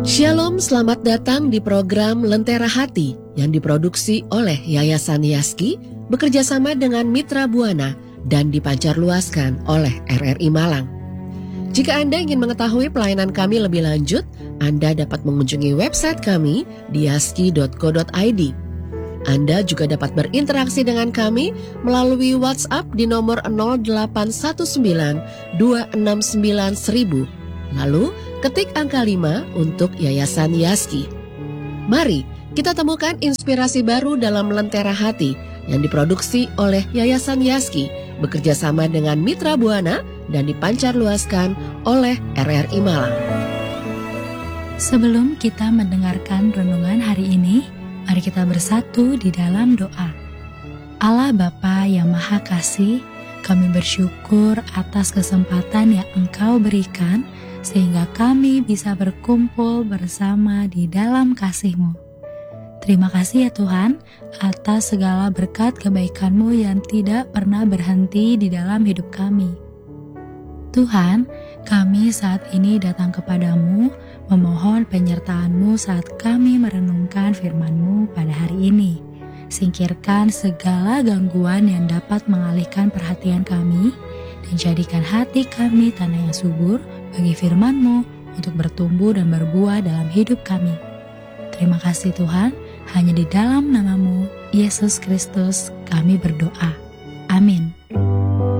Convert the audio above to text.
Shalom, selamat datang di program Lentera Hati yang diproduksi oleh Yayasan Yaski bekerjasama dengan Mitra Buana dan dipancarluaskan oleh RRI Malang. Jika Anda ingin mengetahui pelayanan kami lebih lanjut, Anda dapat mengunjungi website kami di yaski.co.id. Anda juga dapat berinteraksi dengan kami melalui WhatsApp di nomor 0819 269 1000. Lalu, ketik angka 5 untuk Yayasan Yaski. Mari kita temukan inspirasi baru dalam Lentera Hati yang diproduksi oleh Yayasan Yaski bekerjasama dengan Mitra Buana dan dipancarluaskan oleh RRI Malang. Sebelum kita mendengarkan renungan hari ini, mari kita bersatu di dalam doa. Allah Bapa yang Maha Kasih, kami bersyukur atas kesempatan yang Engkau berikan sehingga kami bisa berkumpul bersama di dalam kasih-Mu. Terima kasih ya Tuhan atas segala berkat kebaikan-Mu yang tidak pernah berhenti di dalam hidup kami. Tuhan, kami saat ini datang kepadamu memohon penyertaan-Mu saat kami merenungkan firman-Mu pada hari ini. Singkirkan segala gangguan yang dapat mengalihkan perhatian kami dan jadikan hati kami tanah yang subur bagi firman-Mu untuk bertumbuh dan berbuah dalam hidup kami. Terima kasih Tuhan, hanya di dalam nama-Mu, Yesus Kristus, kami berdoa. Amin.